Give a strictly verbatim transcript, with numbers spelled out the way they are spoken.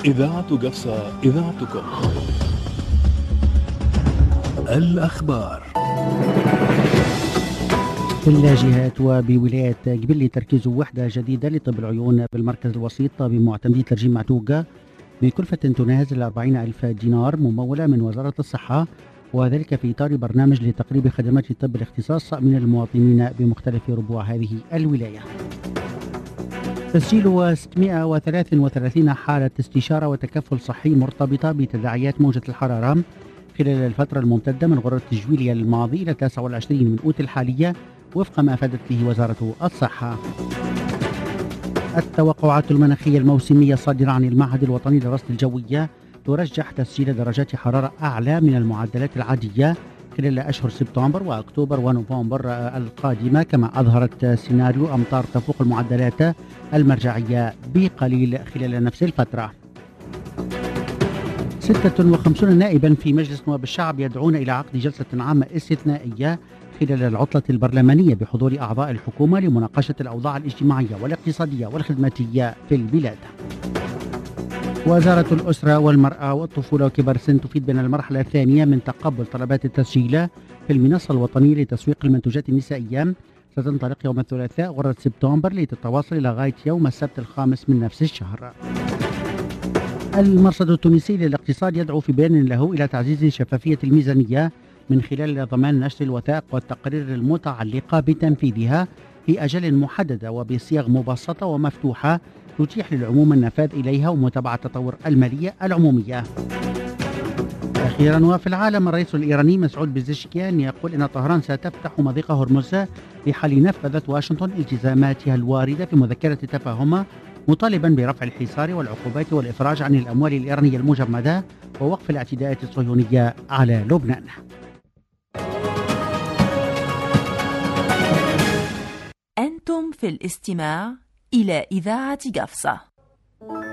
إذاعة قفصة، إذاعتكم. الأخبار. في الجهات وبولاية قبلي تركيز وحدة جديدة لطب العيون بالمركز الوسيط بمعتمدية ترجيم معتوقة بكلفة تناهز الأربعين ألف دينار ممولة من وزارة الصحة، وذلك في إطار برنامج لتقريب خدمات طب الاختصاص من المواطنين بمختلف ربوع هذه الولاية. تسجيل ستمائة وثلاثة وثلاثين حالة استشارة وتكفل صحي مرتبطة بتداعيات موجة الحرارة خلال الفترة الممتدة من غرة جويليا الماضي إلى التاسع والعشرين من أوت الحالية وفق ما أفادت به وزارة الصحة. التوقعات المناخية الموسمية الصادرة عن المعهد الوطني للرصد الجوية ترجح تسجيل درجات حرارة أعلى من المعدلات العادية خلال أشهر سبتمبر وأكتوبر ونوفمبر القادمة، كما أظهرت سيناريو أمطار تفوق المعدلات المرجعية بقليل خلال نفس الفترة. ستة وخمسين نائبا في مجلس نواب الشعب يدعون إلى عقد جلسة عامة استثنائية خلال العطلة البرلمانية بحضور أعضاء الحكومة لمناقشة الأوضاع الاجتماعية والاقتصادية والخدماتية في البلاد. وزارة الأسرة والمرأة والطفولة وكبار السن تفيد بأن المرحلة الثانية من تقبل طلبات التسجيل في المنصة الوطنية لتسويق المنتوجات النسائية ستنطلق يوم الثلاثاء غرة سبتمبر لتتواصل إلى غاية يوم السبت الخامس من نفس الشهر. المرصد التونسي للاقتصاد يدعو في بيان له إلى تعزيز شفافية الميزانية من خلال ضمان نشر الوثائق والتقارير المتعلقة بتنفيذها في أجل محددة وبصيغ مبسطة ومفتوحة تتيح للعموم النفاذ إليها ومتابعة تطور المالية العمومية. أخيرا وفي العالم، الرئيس الإيراني مسعود بيزشكيان يقول إن طهران ستفتح مضيق هرمز في حال نفذت واشنطن التزاماتها الواردة في مذكرة تفاهم، مطالبا برفع الحصار والعقوبات والإفراج عن الأموال الإيرانية المجمدة ووقف الاعتداءات الصهيونية على لبنان. أنتم في الاستماع إلى إذاعة قفصة.